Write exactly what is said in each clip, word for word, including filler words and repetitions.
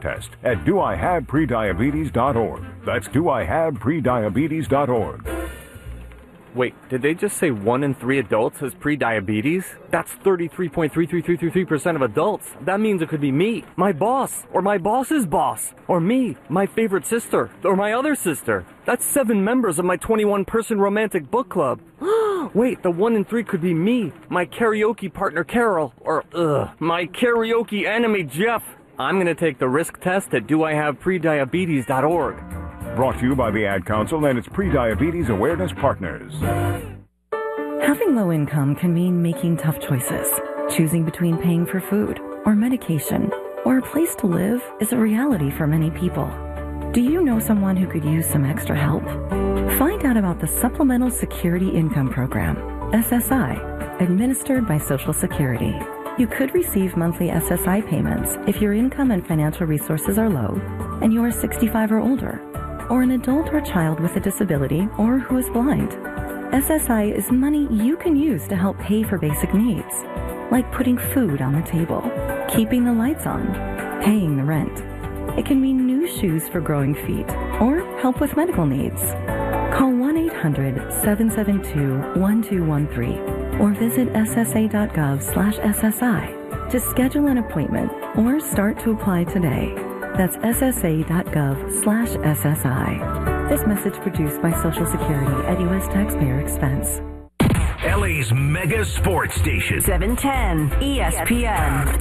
contest at do I have prediabetes dot org. That's do I have prediabetes dot org. Wait, did they just say one in three adults has prediabetes? That's thirty-three point three three three three three percent of adults. That means it could be me, my boss, or my boss's boss, or me, my favorite sister, or my other sister. That's seven members of my twenty-one person romantic book club. Wait, the one in three could be me, my karaoke partner Carol, or ugh, my karaoke enemy Jeff. I'm gonna take the risk test at do I have prediabetes dot org. Brought to you by the Ad Council and its Prediabetes Awareness Partners. Having low income can mean making tough choices. Choosing between paying for food or medication or a place to live is a reality for many people. Do you know someone who could use some extra help? Find out about the Supplemental Security Income Program, S S I, administered by Social Security. You could receive monthly S S I payments if your income and financial resources are low and you are sixty-five or older, or an adult or child with a disability or who is blind. S S I is money you can use to help pay for basic needs, like putting food on the table, keeping the lights on, paying the rent. It can mean new shoes for growing feet or help with medical needs. Call one eight hundred seven seven two one two one three or visit S S A dot gov slash S S I to schedule an appointment or start to apply today. That's S S A dot gov slash S S I. This message produced by Social Security at U S taxpayer expense. L A's mega sports station. seven ten E S P N.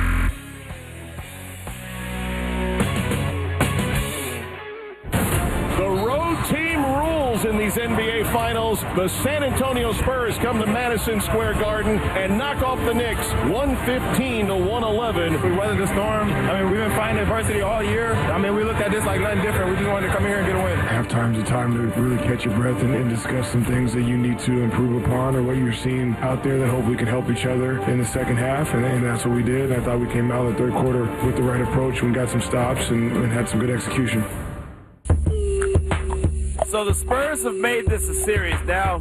In these N B A Finals, the San Antonio Spurs come to Madison Square Garden and knock off the Knicks one fifteen to one eleven. We weathered the storm. I mean, we've been fighting adversity all year. I mean, we looked at this like nothing different. We just wanted to come here and get a win. Halftime's a time to really catch your breath and, and discuss some things that you need to improve upon or what you're seeing out there that hopefully can help each other in the second half, and, and that's what we did. I thought we came out in the third quarter with the right approach. We got some stops and, and had some good execution. So the Spurs have made this a series now.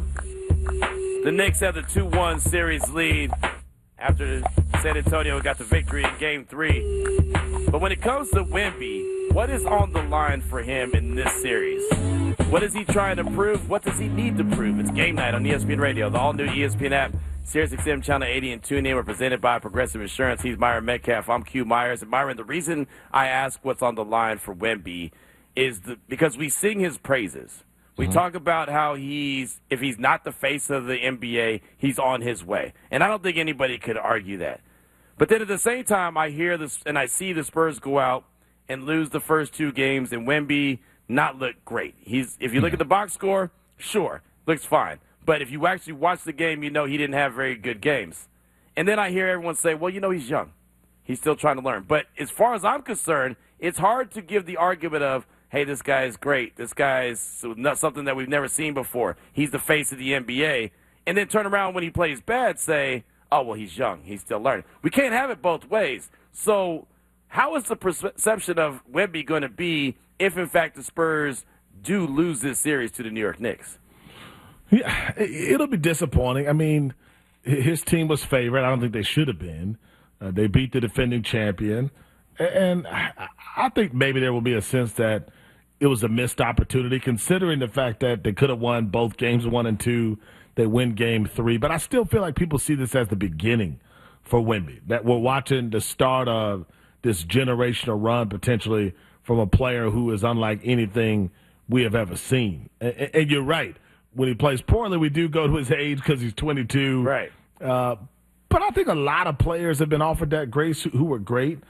The Knicks have the two one series lead after San Antonio got the victory in game three. But when it comes to Wemby, what is on the line for him in this series? What is he trying to prove? What does he need to prove? It's game night on E S P N Radio, the all-new E S P N app, Sirius X M Channel eighty and TuneIn. We're presented by Progressive Insurance. He's Myron Metcalf. I'm Q Myers. And Myron, the reason I ask what's on the line for Wemby is the, because we sing his praises. We mm-hmm. talk about how he's, if he's not the face of the N B A, he's on his way. And I don't think anybody could argue that. But then at the same time, I hear this and I see the Spurs go out and lose the first two games and Wemby not look great. He's, if you look at the box score, sure, looks fine. But if you actually watch the game, you know he didn't have very good games. And then I hear everyone say, well, you know, he's young. He's still trying to learn. But as far as I'm concerned, it's hard to give the argument of, hey, this guy is great. This guy is not something that we've never seen before. He's the face of the N B A. And then turn around when he plays bad, say, oh, well, he's young. He's still learning. We can't have it both ways. So how is the perception of Wemby going to be if, in fact, the Spurs do lose this series to the New York Knicks? Yeah, it'll be disappointing. I mean, his team was favored. I don't think they should have been. Uh, they beat the defending champion. And I think maybe there will be a sense that it was a missed opportunity, considering the fact that they could have won both games one and two. They win game three. But I still feel like people see this as the beginning for Wemby, that we're watching the start of this generational run potentially from a player who is unlike anything we have ever seen. And, and you're right. When he plays poorly, we do go to his age because he's twenty-two. Right. Uh, but I think a lot of players have been offered that grace who, who were great.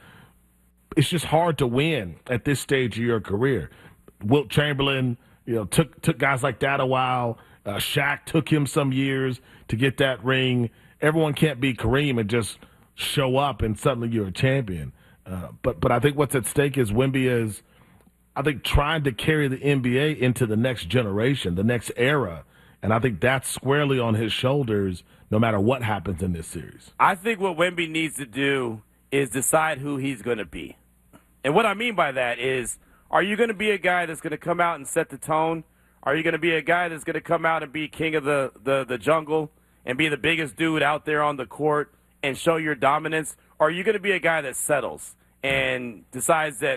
It's just hard to win at this stage of your career. Wilt Chamberlain, you know, took took guys like that a while. Uh, Shaq took him some years to get that ring. Everyone can't be Kareem and just show up and suddenly you're a champion. Uh, but but I think what's at stake is Wemby is, I think, trying to carry the N B A into the next generation, the next era. And I think that's squarely on his shoulders no matter what happens in this series. I think what Wemby needs to do is decide who he's going to be. And what I mean by that is, are you going to be a guy that's going to come out and set the tone? Are you going to be a guy that's going to come out and be king of the, the, the jungle and be the biggest dude out there on the court and show your dominance? Or are you going to be a guy that settles and decides that